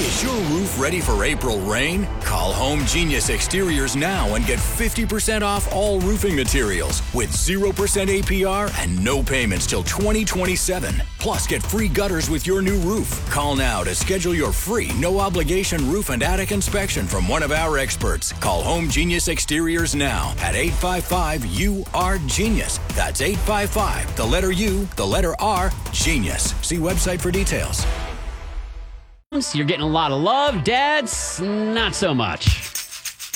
Is your roof ready for April rain? Call Home Genius Exteriors now and get 50% off all roofing materials with 0% APR and no payments till 2027. Plus, get free gutters with your new roof. Call now to schedule your free, no-obligation roof and attic inspection from one of our experts. Call Home Genius Exteriors now at 855-U-R-GENIUS. That's 855, the letter U, the letter R, Genius. See website for details. You're getting a lot of love. Dads, not so much.